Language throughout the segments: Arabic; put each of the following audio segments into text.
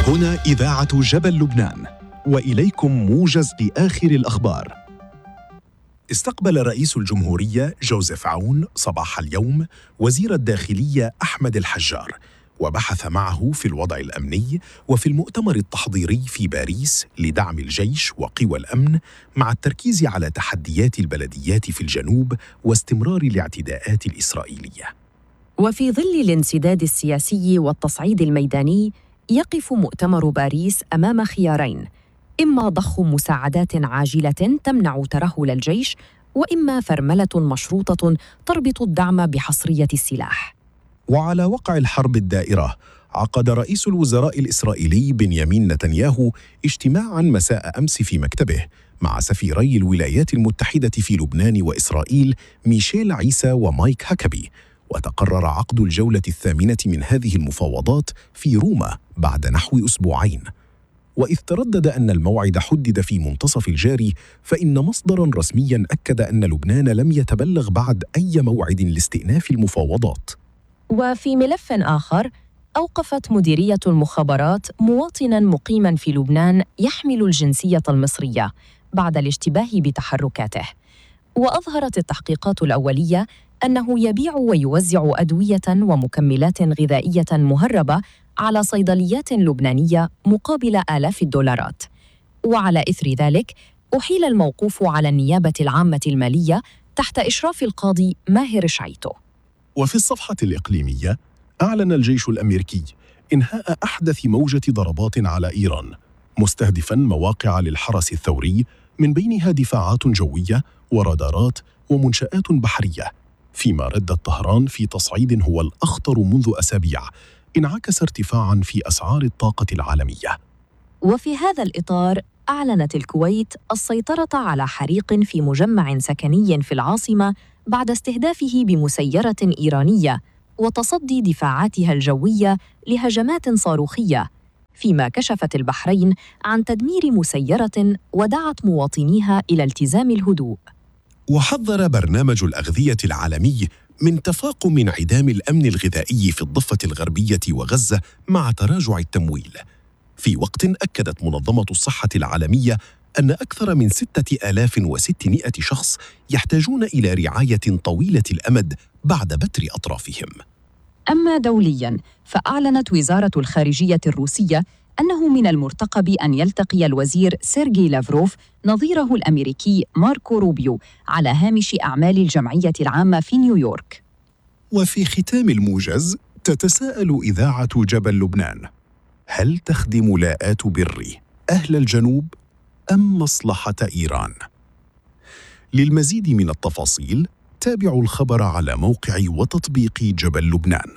هنا إذاعة جبل لبنان، وإليكم موجز لآخر الأخبار. استقبل رئيس الجمهورية جوزيف عون صباح اليوم وزير الداخلية أحمد الحجار، وبحث معه في الوضع الأمني وفي المؤتمر التحضيري في باريس لدعم الجيش وقوى الأمن، مع التركيز على تحديات البلديات في الجنوب واستمرار الاعتداءات الإسرائيلية. وفي ظل الانسداد السياسي والتصعيد الميداني، يقف مؤتمر باريس أمام خيارين: إما ضخ مساعدات عاجلة تمنع ترهل الجيش، وإما فرملة مشروطة تربط الدعم بحصرية السلاح. وعلى وقع الحرب الدائرة، عقد رئيس الوزراء الإسرائيلي بنيامين نتنياهو اجتماعاً مساء أمس في مكتبه مع سفيري الولايات المتحدة في لبنان وإسرائيل ميشيل عيسى ومايك هاكابي، وتقرر عقد الجولة الثامنة من هذه المفاوضات في روما بعد نحو أسبوعين. وإذ تردد أن الموعد حدد في منتصف الجاري، فإن مصدراً رسمياً أكد أن لبنان لم يتبلغ بعد أي موعد لاستئناف المفاوضات. وفي ملف آخر، أوقفت مديرية المخابرات مواطناً مقيماً في لبنان يحمل الجنسية المصرية بعد الاشتباه بتحركاته. وأظهرت التحقيقات الأولية أنه يبيع ويوزع أدوية ومكملات غذائية مهربة على صيدليات لبنانية مقابل آلاف الدولارات. وعلى إثر ذلك، أحيل الموقوف على النيابة العامة المالية تحت إشراف القاضي ماهر شعيتو. وفي الصفحة الإقليمية، أعلن الجيش الأمريكي إنهاء أحدث موجة ضربات على إيران، مستهدفاً مواقع للحرس الثوري، من بينها دفاعات جوية ورادارات ومنشآت بحرية، فيما ردت طهران في تصعيد هو الأخطر منذ أسابيع انعكس ارتفاعاً في أسعار الطاقة العالمية. وفي هذا الإطار، أعلنت الكويت السيطرة على حريق في مجمع سكني في العاصمة بعد استهدافه بمسيرة إيرانية وتصدي دفاعاتها الجوية لهجمات صاروخية، فيما كشفت البحرين عن تدمير مسيرة ودعت مواطنيها إلى التزام الهدوء. وحذر برنامج الأغذية العالمي من تفاقم انعدام الأمن الغذائي في الضفة الغربية وغزة مع تراجع التمويل، في وقت أكدت منظمة الصحة العالمية أن أكثر من 6600 شخص يحتاجون إلى رعاية طويلة الأمد بعد بتر أطرافهم. أما دولياً، فأعلنت وزارة الخارجية الروسية أنه من المرتقب أن يلتقي الوزير سيرجي لافروف نظيره الأمريكي ماركو روبيو على هامش أعمال الجمعية العامة في نيويورك. وفي ختام الموجز، تتساءل إذاعة جبل لبنان: هل تخدم لاءات بري أهل الجنوب أم مصلحة إيران؟ للمزيد من التفاصيل، تابعوا الخبر على موقع وتطبيق جبل لبنان.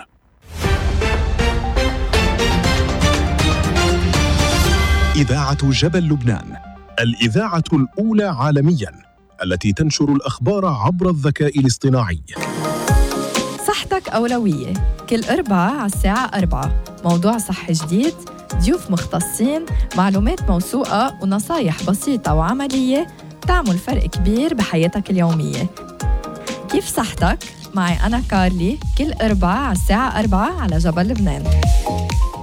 إذاعة جبل لبنان، الإذاعة الأولى عالمياً التي تنشر الأخبار عبر الذكاء الاصطناعي. صحتك أولوية، كل أربعة على الساعة 4، موضوع صحي جديد، ضيوف مختصين، معلومات موثوقة ونصايح بسيطة وعملية تعمل فرق كبير بحياتك اليومية. كيف صحتك؟ معي أنا كارلي، كل أربعة على الساعة 4 على جبل لبنان.